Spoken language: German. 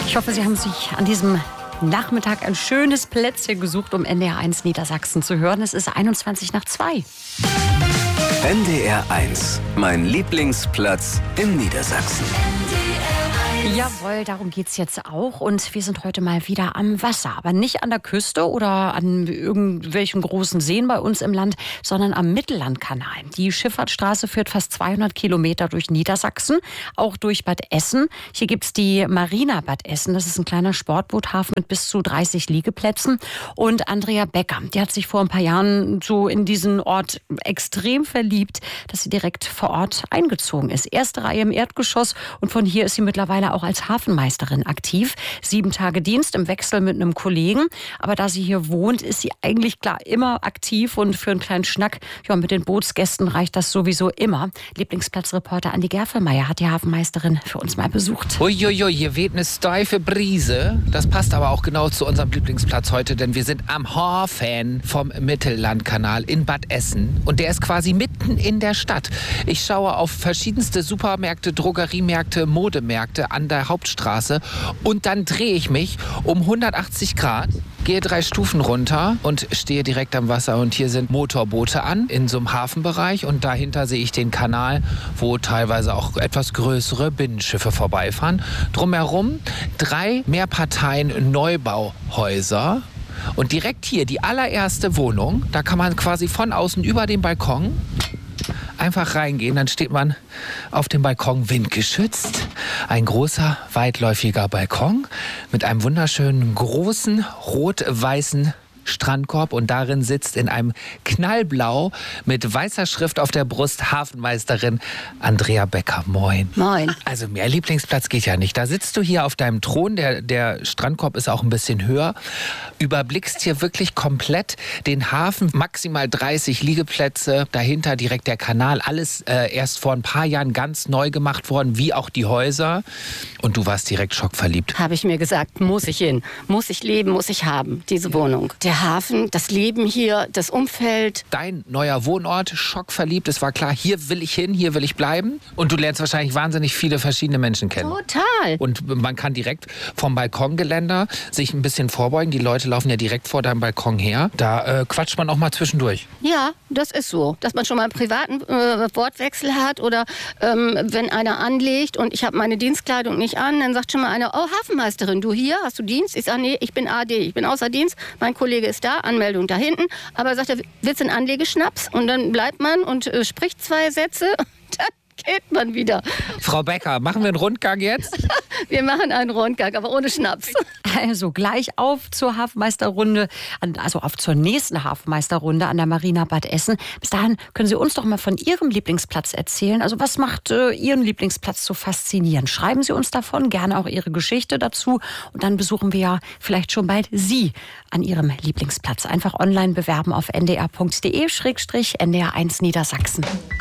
Ich hoffe, Sie haben sich an diesem Nachmittag ein schönes Plätzchen gesucht, um NDR 1 Niedersachsen zu hören. Es ist 1:21 NDR 1, mein Lieblingsplatz in Niedersachsen. Jawohl, darum geht's jetzt auch. Und wir sind heute mal wieder am Wasser. Aber nicht an der Küste oder an irgendwelchen großen Seen bei uns im Land, sondern am Mittellandkanal. Die Schifffahrtsstraße führt fast 200 Kilometer durch Niedersachsen, auch durch Bad Essen. Hier gibt's die Marina Bad Essen. Das ist ein kleiner Sportboothafen mit bis zu 30 Liegeplätzen. Und Andrea Becker, die hat sich vor ein paar Jahren so in diesen Ort extrem verliebt, dass sie direkt vor Ort eingezogen ist. Erste Reihe im Erdgeschoss und von hier ist sie mittlerweile auch als Hafenmeisterin aktiv. 7 Tage Dienst im Wechsel mit einem Kollegen. Aber da sie hier wohnt, ist sie eigentlich klar immer aktiv und für einen kleinen Schnack mit den Bootsgästen reicht das sowieso immer. Lieblingsplatzreporter Andi Gerfelmeier hat die Hafenmeisterin für uns mal besucht. Uiuiui, hier weht eine steife Brise. Das passt aber auch genau zu unserem Lieblingsplatz heute, denn wir sind am Hafen vom Mittellandkanal in Bad Essen. Und der ist quasi mitten in der Stadt. Ich schaue auf verschiedenste Supermärkte, Drogeriemärkte, Modemärkte an der Hauptstraße und dann drehe ich mich um 180 Grad, gehe 3 Stufen runter und stehe direkt am Wasser und hier sind Motorboote an in so einem Hafenbereich und dahinter sehe ich den Kanal, wo teilweise auch etwas größere Binnenschiffe vorbeifahren. Drumherum 3 Mehrparteien-Neubauhäuser. Und direkt hier die allererste Wohnung, da kann man quasi von außen über den Balkon einfach reingehen, dann steht man auf dem Balkon windgeschützt. Ein großer, weitläufiger Balkon mit einem wunderschönen, großen, rot-weißen Strandkorb und darin sitzt in einem Knallblau mit weißer Schrift auf der Brust Hafenmeisterin Andrea Becker. Moin. Moin. Also mehr Lieblingsplatz geht ja nicht. Da sitzt du hier auf deinem Thron, der Strandkorb ist auch ein bisschen höher, überblickst hier wirklich komplett den Hafen, maximal 30 Liegeplätze, dahinter direkt der Kanal, alles erst vor ein paar Jahren ganz neu gemacht worden, wie auch die Häuser. Und du warst direkt schockverliebt. Habe ich mir gesagt, muss ich hin, muss ich leben, muss ich haben, diese Wohnung. Der Hafen, das Leben hier, das Umfeld. Dein neuer Wohnort, schockverliebt. Es war klar, hier will ich hin, hier will ich bleiben. Und du lernst wahrscheinlich wahnsinnig viele verschiedene Menschen kennen. Total. Und man kann direkt vom Balkongeländer sich ein bisschen vorbeugen. Die Leute laufen ja direkt vor deinem Balkon her. Da quatscht man auch mal zwischendurch. Ja, das ist so. Dass man schon mal einen privaten Wortwechsel hat oder wenn einer anlegt und ich habe meine Dienstkleidung nicht an, dann sagt schon mal einer, oh Hafenmeisterin, du hier, hast du Dienst? Ich sage, nee, ich bin AD, ich bin außer Dienst. Mein Kollege ist da, Anmeldung da hinten. Aber sagt er, willst du einen Anlegeschnaps? Und dann bleibt man und spricht 2 Sätze. Dann geht man wieder. Frau Becker, machen wir einen Rundgang jetzt? Wir machen einen Rundgang, aber ohne Schnaps. Also gleich auf zur Hafenmeisterrunde, also auf zur nächsten Hafenmeisterrunde an der Marina Bad Essen. Bis dahin können Sie uns doch mal von Ihrem Lieblingsplatz erzählen. Also was macht Ihren Lieblingsplatz so faszinierend? Schreiben Sie uns davon, gerne auch Ihre Geschichte dazu. Und dann besuchen wir ja vielleicht schon bald Sie an Ihrem Lieblingsplatz. Einfach online bewerben auf ndr.de/ndr1 Niedersachsen.